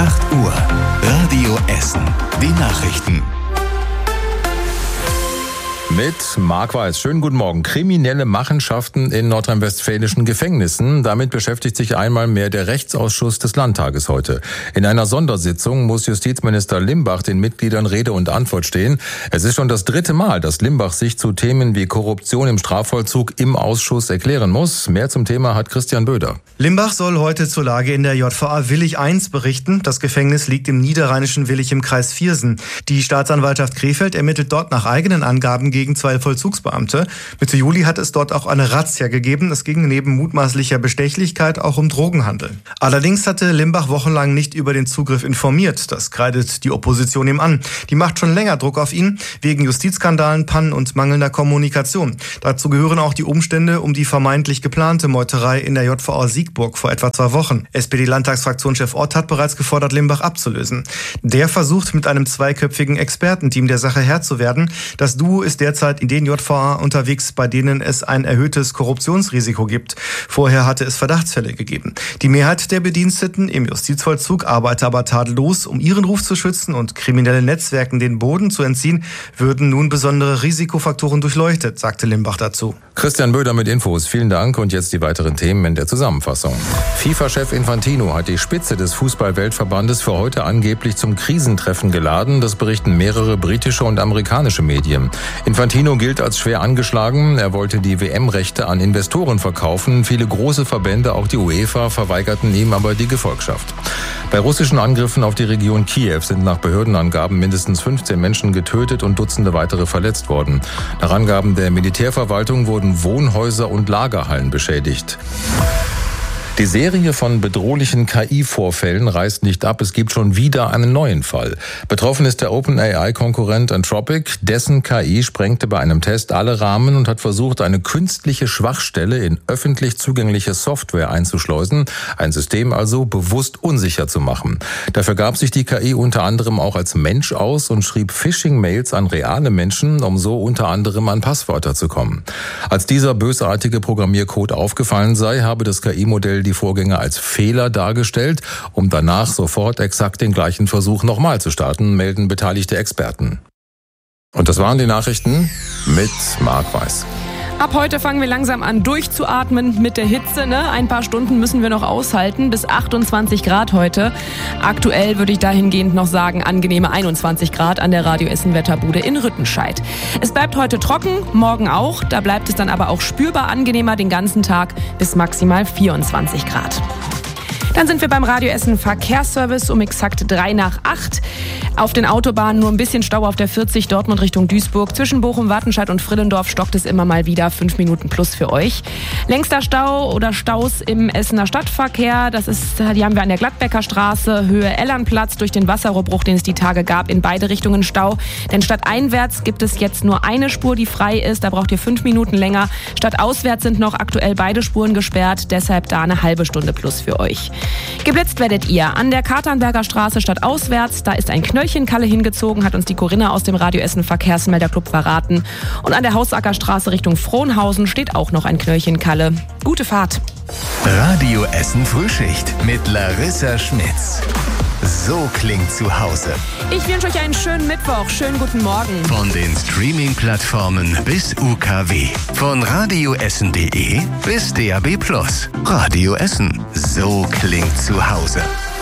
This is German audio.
8 Uhr. Radio Essen. Die Nachrichten. Mit Marc Weiß. Schönen guten Morgen. Kriminelle Machenschaften in nordrhein-westfälischen Gefängnissen. Damit beschäftigt sich einmal mehr der Rechtsausschuss des Landtages heute. In einer Sondersitzung muss Justizminister Limbach den Mitgliedern Rede und Antwort stehen. Es ist schon das 3. Mal, dass Limbach sich zu Themen wie Korruption im Strafvollzug im Ausschuss erklären muss. Mehr zum Thema hat Christian Böder. Limbach soll heute zur Lage in der JVA Willich I berichten. Das Gefängnis liegt im niederrheinischen Willich im Kreis Viersen. Die Staatsanwaltschaft Krefeld ermittelt dort nach eigenen Angaben gegen 2 Vollzugsbeamte. Mitte Juli hat es dort auch eine Razzia gegeben. Es ging neben mutmaßlicher Bestechlichkeit auch um Drogenhandel. Allerdings hatte Limbach wochenlang nicht über den Zugriff informiert. Das kreidet die Opposition ihm an. Die macht schon länger Druck auf ihn, wegen Justizskandalen, Pannen und mangelnder Kommunikation. Dazu gehören auch die Umstände um die vermeintlich geplante Meuterei in der JVA Siegburg vor etwa 2 Wochen. SPD-Landtagsfraktionschef Ott hat bereits gefordert, Limbach abzulösen. Der versucht mit einem 2-köpfigen Expertenteam der Sache Herr zu werden. Das Duo ist derzeit in den JVA unterwegs, bei denen es ein erhöhtes Korruptionsrisiko gibt. Vorher hatte es Verdachtsfälle gegeben. Die Mehrheit der Bediensteten im Justizvollzug arbeite aber tadellos. Um ihren Ruf zu schützen und kriminellen Netzwerken den Boden zu entziehen, würden nun besondere Risikofaktoren durchleuchtet, sagte Limbach dazu. Christian Böder mit Infos. Vielen Dank und jetzt die weiteren Themen in der Zusammenfassung. FIFA-Chef Infantino hat die Spitze des Fußball-Weltverbandes für heute angeblich zum Krisentreffen geladen. Das berichten mehrere britische und amerikanische Medien. Infantino gilt als schwer angeschlagen. Er wollte die WM-Rechte an Investoren verkaufen. Viele große Verbände, auch die UEFA, verweigerten ihm aber die Gefolgschaft. Bei russischen Angriffen auf die Region Kiew sind nach Behördenangaben mindestens 15 Menschen getötet und Dutzende weitere verletzt worden. Nach Angaben der Militärverwaltung wurden Wohnhäuser und Lagerhallen beschädigt. Die Serie von bedrohlichen KI-Vorfällen reißt nicht ab. Es gibt schon wieder einen neuen Fall. Betroffen ist der OpenAI-Konkurrent Anthropic. Dessen KI sprengte bei einem Test alle Rahmen und hat versucht, eine künstliche Schwachstelle in öffentlich zugängliche Software einzuschleusen. Ein System also bewusst unsicher zu machen. Dafür gab sich die KI unter anderem auch als Mensch aus und schrieb Phishing-Mails an reale Menschen, um so unter anderem an Passwörter zu kommen. Als dieser bösartige Programmiercode aufgefallen sei, habe das KI-Modell die Vorgänge als Fehler dargestellt, um danach sofort exakt den gleichen Versuch nochmal zu starten, melden beteiligte Experten. Und das waren die Nachrichten mit Marc Weiß. Ab heute fangen wir langsam an durchzuatmen mit der Hitze. Ein paar Stunden müssen wir noch aushalten, bis 28 Grad heute. Aktuell würde ich dahingehend noch sagen, angenehme 21 Grad an der Radio Essen Wetterbude in Rüttenscheid. Es bleibt heute trocken, morgen auch. Da bleibt es dann aber auch spürbar angenehmer den ganzen Tag bis maximal 24 Grad. Dann sind wir beim Radio Essen Verkehrsservice um exakt 7:03. Auf den Autobahnen nur ein bisschen Stau auf der 40 Dortmund Richtung Duisburg. Zwischen Bochum, Wattenscheid und Frillendorf stockt es immer mal wieder. 5 Minuten plus für euch. Längster Stau oder Staus im Essener Stadtverkehr. Die haben wir an der Gladbecker Straße, Höhe Ellernplatz, durch den Wasserrohrbruch, den es die Tage gab, in beide Richtungen Stau. Denn stadteinwärts gibt es jetzt nur eine Spur, die frei ist. Da braucht ihr 5 Minuten länger. Stadtauswärts sind noch aktuell beide Spuren gesperrt. Deshalb da eine halbe Stunde plus für euch. Geblitzt werdet ihr an der Katernberger Straße stadtauswärts. Da ist ein Knöllchenkalle hingezogen, hat uns die Corinna aus dem Radio Essen Verkehrsmelderclub verraten. Und an der Hausackerstraße Richtung Frohnhausen steht auch noch ein Knöllchenkalle. Gute Fahrt. Radio Essen Frühschicht mit Larissa Schmitz. So klingt zu Hause. Ich wünsche euch einen schönen Mittwoch. Schönen guten Morgen. Von den Streaming-Plattformen bis UKW. Von radioessen.de bis DAB+. Radio Essen. So klingt zu Hause.